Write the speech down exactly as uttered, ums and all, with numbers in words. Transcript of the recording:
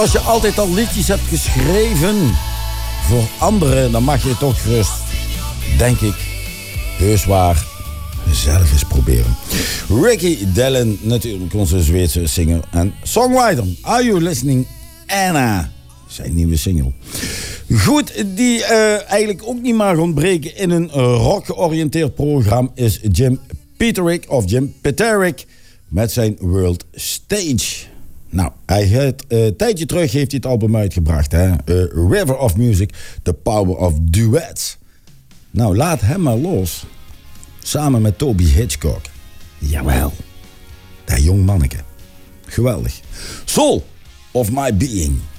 Als je altijd al liedjes hebt geschreven voor anderen, dan mag je toch gerust, denk ik, heus waar, zelf eens proberen. Ricky Dillon, natuurlijk onze Zweedse singer en songwriter. Are You Listening, Anna? Zijn nieuwe single. Goed, die uh, eigenlijk ook niet mag ontbreken in een rock-georiënteerd programma is Jim Peterick of Jim Peterick met zijn World Stage. Nou, hij heeft, uh, een tijdje terug heeft hij het album uitgebracht, hè? Uh, River of Music, The Power of Duets. Nou, laat hem maar los. Samen met Toby Hitchcock. Jawel, dat jong manneke. Geweldig. Soul of My Being.